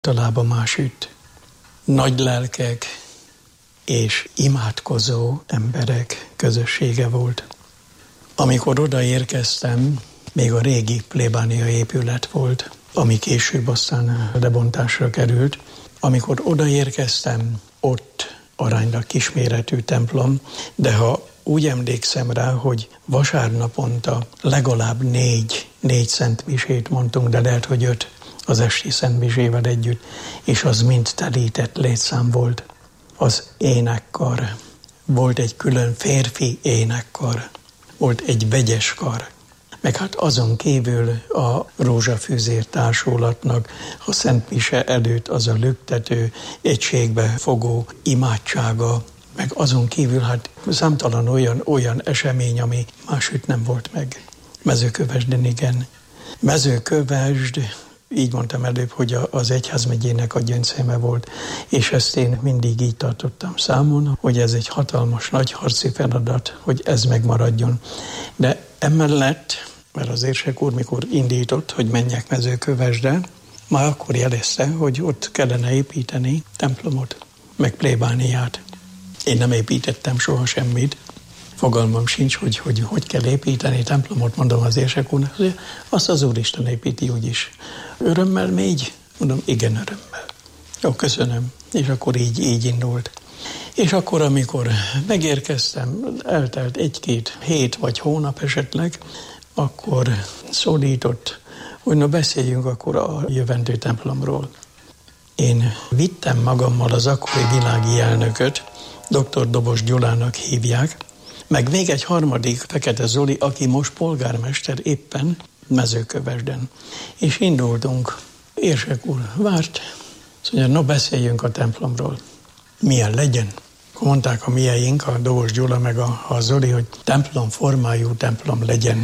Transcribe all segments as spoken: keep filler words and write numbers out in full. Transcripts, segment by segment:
Talában más üt. Nagy lelkek és imádkozó emberek közössége volt. Amikor odaérkeztem, még a régi plébánia épület volt, ami később aztán lebontásra került. Amikor odaérkeztem, ott aránylag kisméretű templom, de ha úgy emlékszem rá, hogy vasárnaponta legalább négy, négy szentmisét mondtunk, de lehet, hogy öt az esti szentmisével együtt, és az mind telített létszám volt. Az énekkar, volt egy külön férfi énekkar, volt egy vegyes kar, meg hát azon kívül a Rózsafűzér társulatnak a szentmise előtt az a lüktető, egységbe fogó imádsága, meg azon kívül hát számtalan olyan, olyan esemény, ami másütt nem volt meg. Mezőkövesden igen. Mezőkövesd, így mondtam előbb, hogy az egyházmegyének a gyöngyszeme volt, és ezt én mindig így tartottam számon, hogy ez egy hatalmas, nagy harci feladat, hogy ez megmaradjon. De emellett, mert az érsek úr, mikor indított, hogy menjek Mezőkövesdre, már akkor jelezte, hogy ott kellene építeni templomot, meg plébániát. Én nem építettem soha semmit, fogalmam sincs, hogy hogy, hogy kell építeni templomot, mondom az érsek úrnak, hogy azt az Úristen építi úgyis. Örömmel még? Mondom, igen, örömmel. Jó, köszönöm. És akkor így, így indult. És akkor, amikor megérkeztem, eltelt egy-két hét vagy hónap esetleg, akkor szólított, hogy na beszéljünk akkor a jövendő templomról. Én vittem magammal az akkori világi elnököt, doktor Dobos Gyulának hívják, meg még egy harmadik, Fekete Zoli, aki most polgármester éppen Mezőkövesden. És indultunk. Érsek úr várt, azt mondja, no beszéljünk a templomról. Milyen legyen? Akkor mondták a mieink, a Dobos Gyula meg a, a Zoli, hogy templom formájú templom legyen.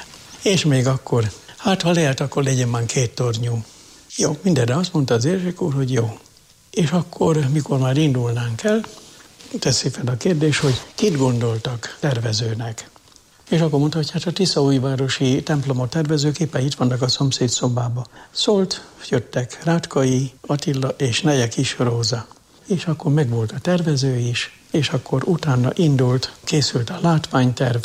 És még akkor, hát ha lehet, akkor legyen már két tornyú. Jó, mindenre azt mondta az érsek úr, hogy jó. És akkor, mikor már indulnánk el, teszi fel a kérdés, hogy kit gondoltak tervezőnek. És akkor mondta, hogy hát a Tiszaújvárosi templomot tervezők éppen itt vannak a szomszéd szobába. Szólt, jöttek Rátkai Attila és Neje Kis Róza. És akkor megvolt a tervező is, és akkor utána indult, készült a látványterv,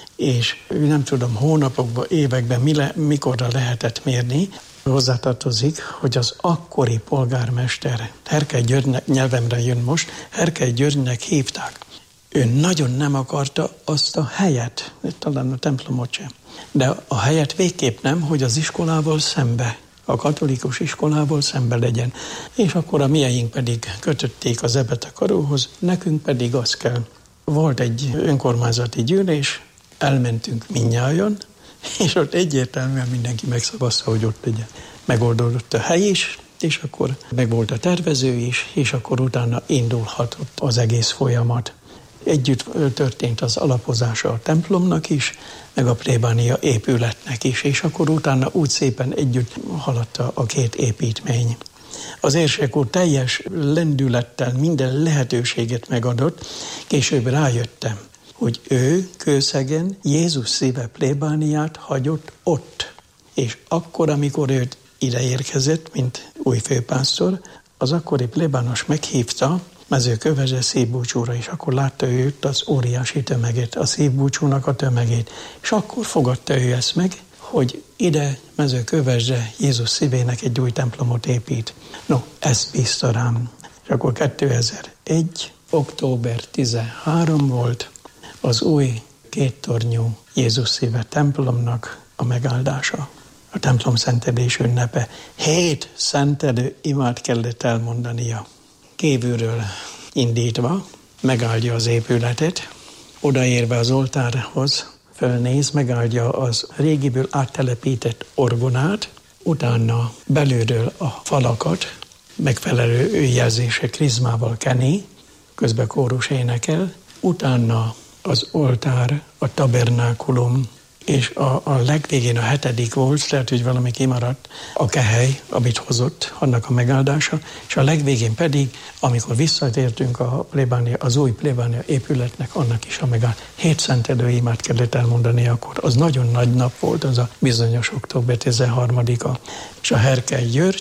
és nem tudom, hónapokban, években mi le, mikorra lehetett mérni. Hozzátartozik, hogy az akkori polgármester, Herkely Györgynek, nyelvemre jön most, Herkely Györgynek hívták. Ő nagyon nem akarta azt a helyet, talán a templomot sem, de a helyet végképp nem, hogy az iskolával szembe, a katolikus iskolával szembe legyen. És akkor a mieink pedig kötötték az ebet a karóhoz, nekünk pedig az kell. Volt egy önkormányzati gyűlés, elmentünk mindnyájan, és ott egyértelműen mindenki megszavazta, hogy ott legyen. Megoldódott a hely is, és akkor megvolt a tervező is, és akkor utána indulhatott az egész folyamat. Együtt történt az alapozása a templomnak is, meg a plébánia épületnek is, és akkor utána úgy szépen együtt haladt a két építmény. Az érsek úr teljes lendülettel minden lehetőséget megadott, később rájöttem, hogy ő Kőszegen Jézus szíve plébániát hagyott ott. És akkor, amikor őt ide érkezett, mint új főpásztor, az akkori plébános meghívta Mezőkövesdre szívbúcsúra, és akkor látta őt az óriási tömeget, a szívbúcsúnak a tömegét. És akkor fogadta ő ezt meg, hogy ide Mezőkövesdre Jézus szívének egy új templomot épít. No, ezt bízta rám. És akkor kétezer-egy. október tizenharmadika volt az új kéttornyú Jézus szíve templomnak a megáldása. A templom szentelés ünnepe. Hét szentelő imát kellett elmondania. Kívülről indítva megáldja az épületet, odaérve az oltárhoz, fölnéz, megáldja az régiből áttelepített orgonát, utána belülről a falakat megfelelő jelzése krizmával keni, közben kórus énekel, utána az oltár, a tabernákulum, és a, a legvégén a hetedik volt, tehát, hogy valami kimaradt, a kehely, amit hozott, annak a megáldása, és a legvégén pedig, amikor visszatértünk a plébánia, az új plébánia épületnek, annak is a megáld. Hét szentelő imát kellett elmondani akkor. Az nagyon nagy nap volt, az a bizonyos október tizenharmadika. És a Herkely György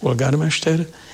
polgármester,